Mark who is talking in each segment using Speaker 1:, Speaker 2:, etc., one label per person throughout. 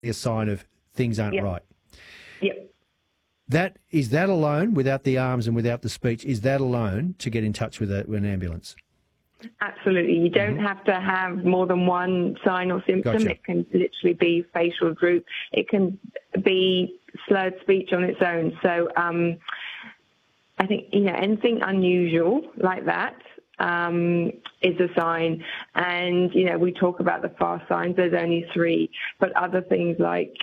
Speaker 1: a sign of things aren't
Speaker 2: Yep.
Speaker 1: right.
Speaker 2: Yep.
Speaker 1: Is that alone, without the arms and without the speech, is that alone to get in touch with an ambulance?
Speaker 2: Absolutely. You don't have to have more than one sign or symptom.
Speaker 1: Gotcha.
Speaker 2: It can literally be facial droop. It can be slurred speech on its own. So I think, anything unusual like that is a sign. And, we talk about the fast signs. There's only 3. But other things like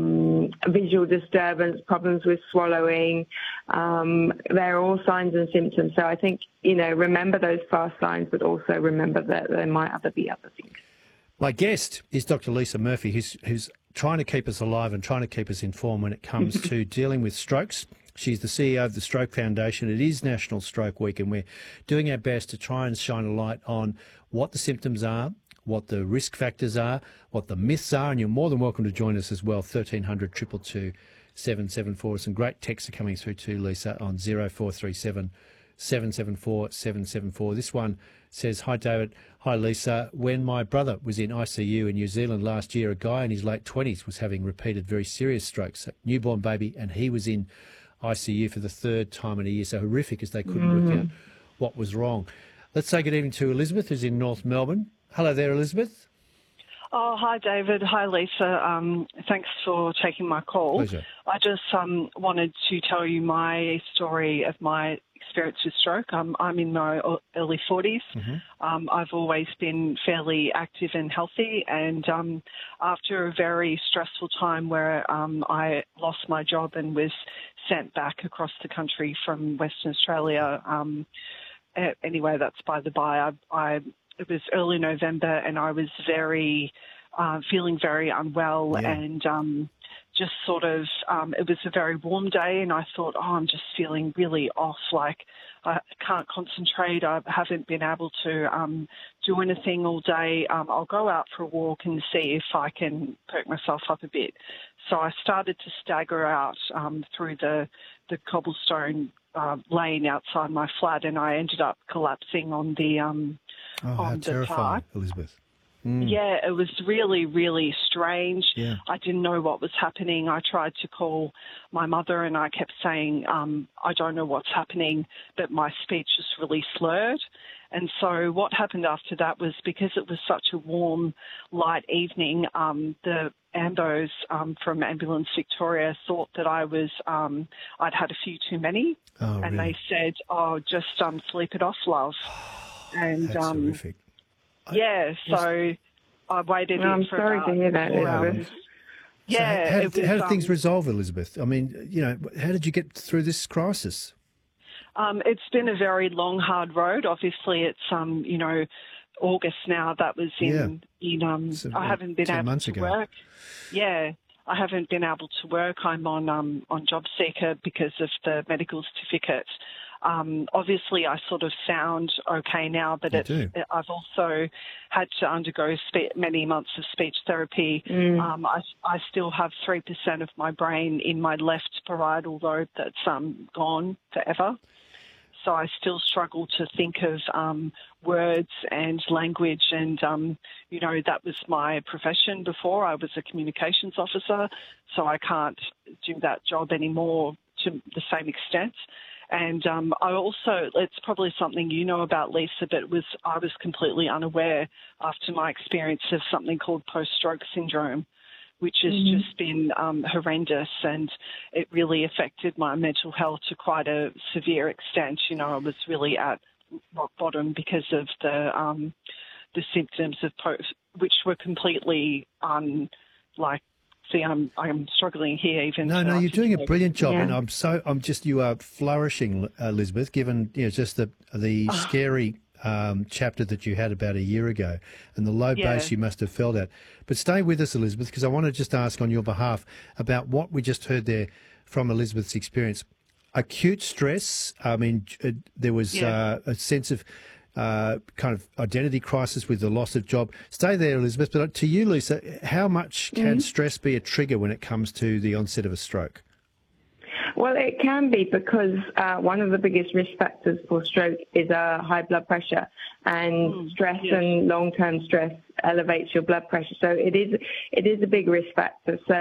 Speaker 2: visual disturbance, problems with swallowing, they're all signs and symptoms. So I think, remember those fast signs, but also remember that there might be other things.
Speaker 1: My guest is Dr. Lisa Murphy, who's trying to keep us alive and trying to keep us informed when it comes to dealing with strokes. She's the CEO of the Stroke Foundation. It is National Stroke Week, and we're doing our best to try and shine a light on what the symptoms are, what the risk factors are, what the myths are, and you're more than welcome to join us as well, 1300 222 774. Some great texts are coming through too, Lisa, on 0437 774 774. This one says, "Hi David, hi Lisa. When my brother was in ICU in New Zealand last year, a guy in his late 20s was having repeated very serious strokes, a newborn baby, and he was in ICU for the 3rd time in a year, so horrific as they couldn't work out what was wrong." Let's say good evening to Elizabeth, who's in North Melbourne. Hello there, Elizabeth.
Speaker 3: Oh, hi, David. Hi, Lisa. Thanks for taking my call.
Speaker 1: Pleasure.
Speaker 3: I just wanted to tell you my story of my experience with stroke. I'm in my early 40s. I've always been fairly active and healthy, and after a very stressful time where I lost my job and was sent back across the country from Western Australia, anyway, that's by the by, it was early November and I was feeling very unwell and just sort of, it was a very warm day and I thought, I'm just feeling really off, like I can't concentrate. I haven't been able to do anything all day. I'll go out for a walk and see if I can perk myself up a bit. So I started to stagger out through the cobblestone lane outside my flat, and I ended up collapsing on the
Speaker 1: how terrifying,
Speaker 3: park.
Speaker 1: Elizabeth.
Speaker 3: Yeah, it was really, really strange.
Speaker 1: Yeah.
Speaker 3: I didn't know what was happening. I tried to call my mother and I kept saying, I don't know what's happening, but my speech was really slurred. And so what happened after that was, because it was such a warm, light evening, the ambos from Ambulance Victoria thought that I'd had a few too many.
Speaker 1: Oh,
Speaker 3: and
Speaker 1: really?
Speaker 3: they said, just sleep it off, love. And
Speaker 1: That's horrific.
Speaker 3: yeah, so I waited
Speaker 2: I'm
Speaker 3: for
Speaker 2: sorry
Speaker 3: about
Speaker 2: to hear that,
Speaker 3: 4
Speaker 2: Elizabeth.
Speaker 3: hours.
Speaker 1: So
Speaker 3: Yeah,
Speaker 1: how did things resolve, Elizabeth? I mean, how did you get through this crisis?
Speaker 3: It's been a very long, hard road. Obviously, it's August now. That was I haven't been
Speaker 1: 10
Speaker 3: able
Speaker 1: months
Speaker 3: to
Speaker 1: ago.
Speaker 3: work. Yeah, I haven't been able to work. I'm on JobSeeker because of the medical certificate. Obviously, I sort of sound okay now, but I've also had to undergo many months of speech therapy. I still have 3% of my brain in my left parietal lobe that's gone forever. So I still struggle to think of words and language. And, that was my profession before. I was a communications officer, so I can't do that job anymore to the same extent. And I also, it's probably something you know about, Lisa, but I was completely unaware after my experience of something called post-stroke syndrome, which has just been horrendous, and it really affected my mental health to quite a severe extent. I was really at rock bottom because of the symptoms of which were completely See, I'm struggling here even.
Speaker 1: No, you're doing a brilliant job,
Speaker 2: Yeah.
Speaker 1: and you are flourishing, Elizabeth. Given just the scary chapter that you had about a year ago, and the low base you must have felt at. But stay with us, Elizabeth, because I want to just ask on your behalf about what we just heard there from Elizabeth's experience. Acute stress. I mean, there was a sense of kind of identity crisis with the loss of job. Stay there, Elizabeth. But to you, Lisa, how much can stress be a trigger when it comes to the onset of a stroke?
Speaker 2: Well, it can be because one of the biggest risk factors for stroke is high blood pressure, and stress and long-term stress elevates your blood pressure. So it is a big risk factor. So